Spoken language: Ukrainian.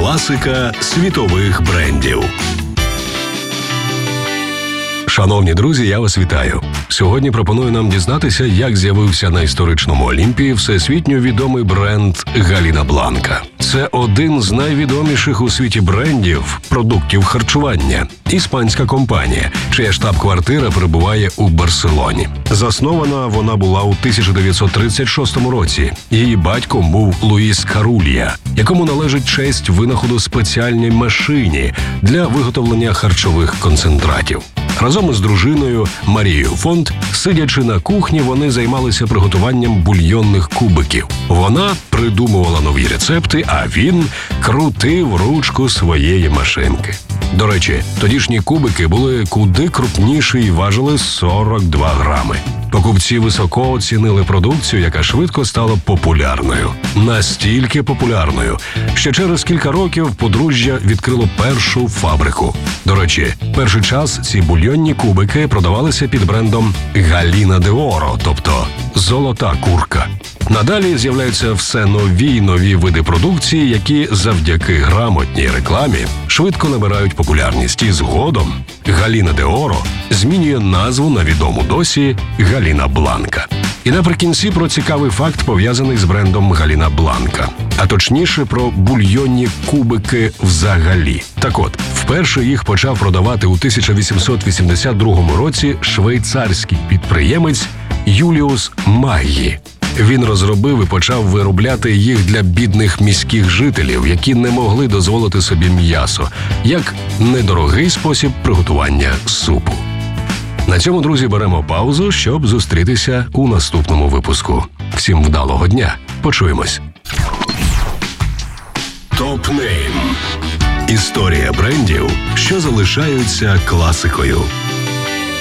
Класика світових брендів. Шановні друзі, я вас вітаю. Сьогодні пропоную нам дізнатися, як з'явився на історичному Олімпі всесвітньо відомий бренд «Галіна Бланка». Це один з найвідоміших у світі брендів продуктів харчування. Іспанська компанія, чия штаб-квартира перебуває у Барселоні. Заснована вона була у 1936 році. Її батьком був Луїс Карулья, якому належить честь винаходу спеціальній машині для виготовлення харчових концентратів. Разом із дружиною Марією Фонт, сидячи на кухні, вони займалися приготуванням бульйонних кубиків. Вона придумувала нові рецепти, а він крутив ручку своєї машинки. До речі, тодішні кубики були куди крупніші і важили 42 грами. Покупці високо оцінили продукцію, яка швидко стала популярною. Настільки популярною, що через кілька років подружжя відкрило першу фабрику. До речі, перший час ці бульйонні кубики продавалися під брендом «Галіна де Оро», тобто «Золота курка». Надалі з'являються все нові й нові види продукції, які завдяки грамотній рекламі швидко набирають популярність. І згодом «Галіна де Оро» змінює назву на відому досі «Галіна Бланка». І наприкінці про цікавий факт, пов'язаний з брендом «Галіна Бланка». А точніше про бульйонні кубики взагалі. Так от, вперше їх почав продавати у 1882 році швейцарський підприємець Юліус Маггі. Він розробив і почав виробляти їх для бідних міських жителів, які не могли дозволити собі м'ясо, як недорогий спосіб приготування супу. На цьому, друзі, беремо паузу, щоб зустрітися у наступному випуску. Всім вдалого дня. Почуємось. Топ-нейм. Історія брендів, що залишаються класикою.